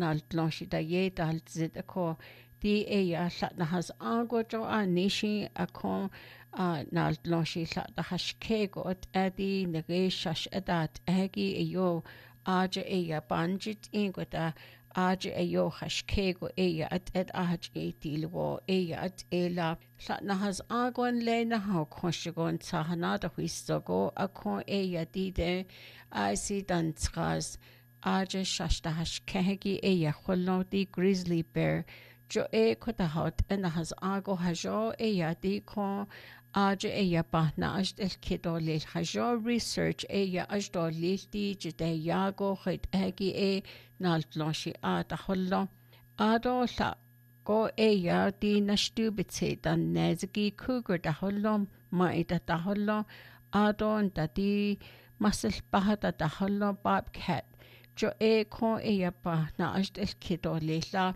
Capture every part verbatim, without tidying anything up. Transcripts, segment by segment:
naltloshi da ye dal zit ako di e ya lat na has ango jo a nishi ako naltloshi lat da hashke go at adi nage shash adat egi e yo aja e ya banjit ingo da aja e yo hashke go e ya at ed aja e tilwo e ya at e la lat na has ango le na ha koshigon tahana da huistogo ako e ya di de I see dan tras aja shashta hashkehegi e ya khulno di grizzly bear jo e kota hot en has ago hajo e ya di ko aja e ya bahna ajt el kido le hajo research e ya ajdo le di jde yago khit egi e nal floshi a ta khullo ado la go e ya di nashtu bitse dan nezgi cougar da khullo ma ita ta khullo ado nda di masal bahata da khullo bobcat jo e ko e ya bahna ajt el kido le la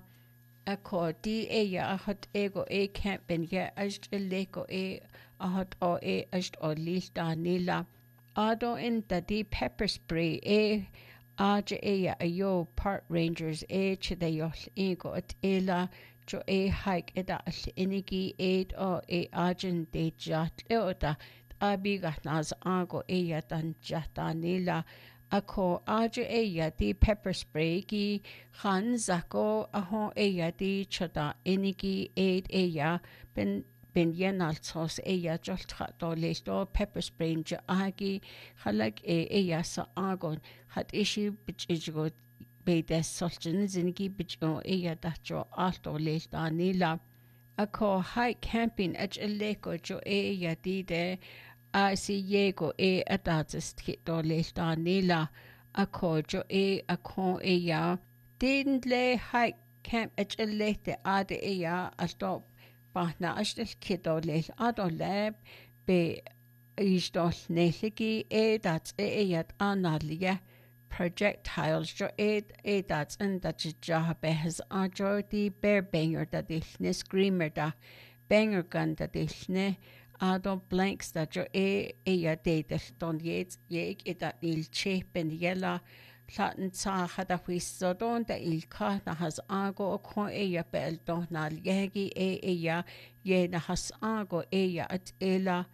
Ako di e ya ahat ego e camp ben ya ajt leko e ahat o e ajt o lista nila. Ado in da di pepper spray e aja e ya ayo park rangers e chide yol ego at ela jo e hike eda al inigi e o e ajan de jat leota abiga nas ago e ya dan jata nila. Ako aja e ya di pepper spray gi khan zako aho e ya di chada inigi aid e ya ben ben yenal tos e ya jolt do lesto pepper spray ja agi khalag e e ya sa agon hat ishi bichigo be des solchen zinigi bicho e ya da jo alto lesta nila ako hike camping ach eleko jo e ya di de I see yego e adatas kito lesta nila ako jo e ako e ya din le hike camp ach elete ade e ya alto bahna ashtel kito le ado lab be isdol neligi e dat e yat analia projectiles jo e e dat and dat ja be has ajo di bear banger dat ne screamer da banger gun dat ne ado blanks da jo e e ya de de don yet yek e dat il chip en yella laten sa hada huiso don da il ka na has ago ko e ya bel don na yegi e e ya ye na has ago e ya at ela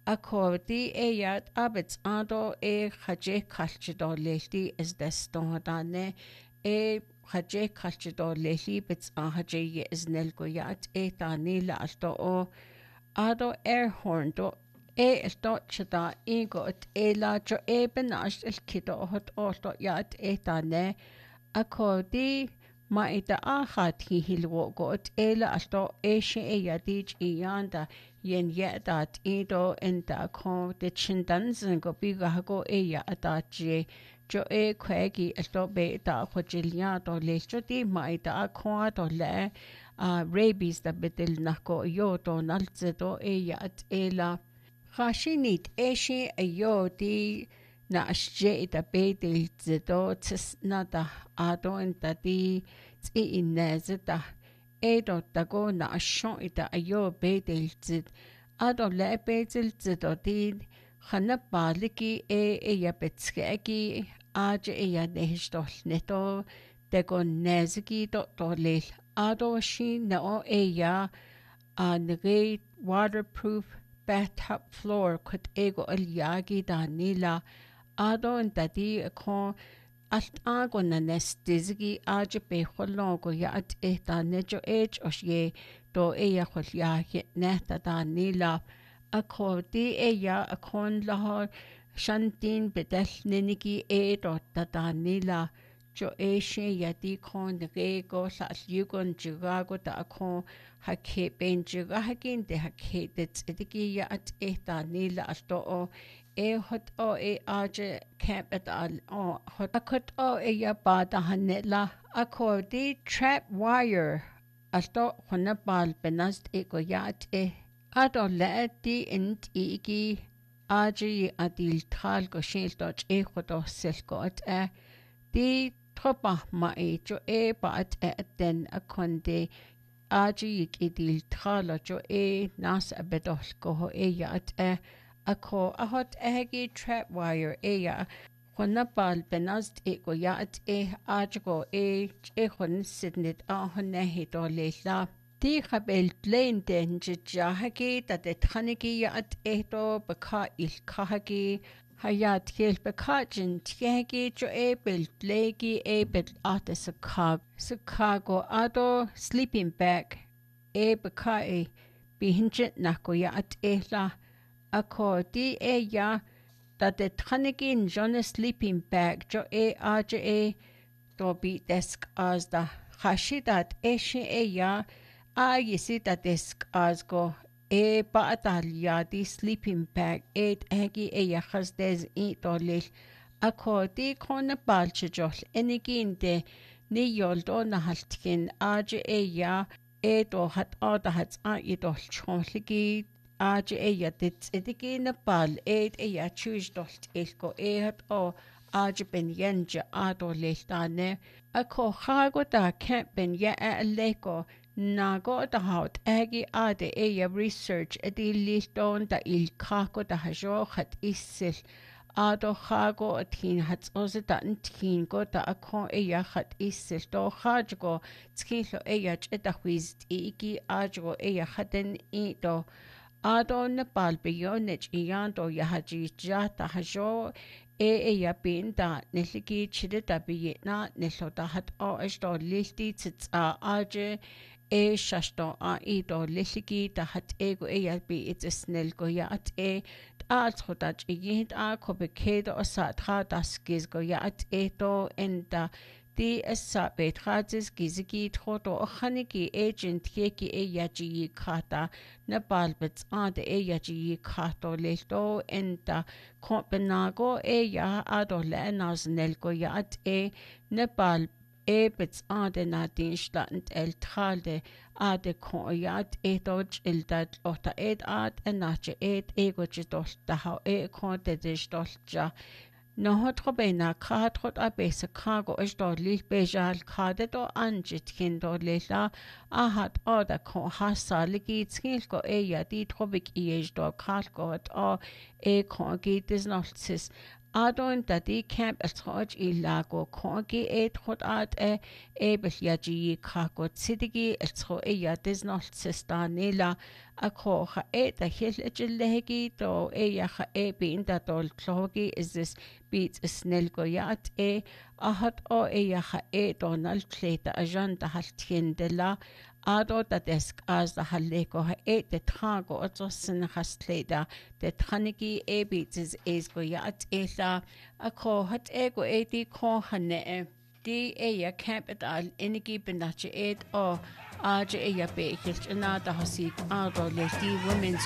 ako di e ya abets ado e khaje khalchido lehti is deston da ne e khaje khalchido lehti bits a khaje ye is nel go ya at e ta nila alto o ado air horn do e el dot chada ego at e la jo e benash el kido hot orto ya at e ta ne ako di ma ita aha ti hilwo go at e la alto e she e ya di i yanda yen ye dat edo enta ko de chindanzen go biga go e ya ataje jo e kwegi alto be ta ko jilia do le jo di ma ita ko do le a rabies da betel nako yo do nalze do e ya at e la Rashinit eshe ayo di na asje ita bedel zido tis na da ado enta di zi ineze da edo dago na ashon ita ayo bedel zid ado le bedel zido di khana baliki e e ya betskegi aje e ya nehishtol neto dago nezegi do do le ado shi na o e ya a nege waterproof bathtub floor kut ego al yagi da nila ado ndadi ko alt ago na nestizgi aje be khologo ya at eta nejo age osye do e ya khol ya neta da nila ako di e ya akon la shantin bedel ninigi e do da da nila jo e she ya di kon de go sa yugon jigago da ko hake ben jiga hakin de hake de tsidigi ya at eta nila asto o e hot o e aje camp at al o hot akot o e ya ba da hanela ako di trap wire asto khona bal benast e go ya at e ado le di int igi aje adil thal go shil dot e khodo sel go at e di Tropa ma e jo e ba at e den a konde aji yik idil thala jo e nas a bedol go ho e ya at e a ko a hot egi trap wire e ya Qunapal penast e ko yaat e ajgo e e khun sidnit a honnehi to leila. Ti khabel tlein den jahagi that it khaniki yaat e to baka il kahagi hayat kiel bekajin tiegi jo e bel tlegi e bel ate sakag Chicago ado sleeping bag e baka e bihinjit nako yaat e la ako di e ya that the Tranikin John sleeping bag jo e aje e to be desk as the hashidat e she e ya a yisi that desk as go e baatalia di sleeping bag e egi e ya khas des e to lil ako di kona balche jol enigin de ni yoldo na haltkin aje e ya e to hat ada hat a i to chonligi Aje eia dit edigi na bal eid eia chuj dolt ilko ehat o aje ben yenja ado leiltane a ko chago da kemp ben ye a leko nago da haut egi ade eia research edi lilton da il kako da hajo hat isil ado chago atin hat oze da ntin go da akon eia hat isil do chago tskilo eia cheta huizt igi ajo eia haten i do Ado na palbionich iyanto yahaji jata hajo e e yapin da niliki chidita biyena nilota hat o esto lilti tsitsa aje e shashto a ido liliki da hat ego e yapi itisnel go yat e alt hodach iyint a kobekedo osatra das giz go yat e to enda Di essa betrazis gizigi troto ochaniki agent yeki e yaji kata na balbets ade e yaji kato lelto enta kompenago e ya ado lenas nelgo yat e na bal e bets ade na dinschland el tralde ade ko yat e dodge ildat ota ed ad enache ed ego jidol da hau e konte dishdolja No hotro bena katrot a besa kago is dod lil bejal kadet o anjit kin dod lila a hat oda ko hasa ligi tskil ko e ya di trobik iej do kalko o e ko git is noltsis Adon da di camp a troj i lago kongi e trot ad e e bel yaji kako tsidigi e tro e ya dis noltsis da nila a ko ha e da hil e jillegi do e ya ha e bin da dol klogi is this beats snel go yat e a hat o e ya ha e donald kleta a jan da haltien de la ado da desk as da haleko ha e de trago otso sin hastleda de tranigi e beats is is go yat e la a ko hat e go e di ko hane e di e ya camp et al enigi benache e o aje e ya be hilch na da hasik ado le di women's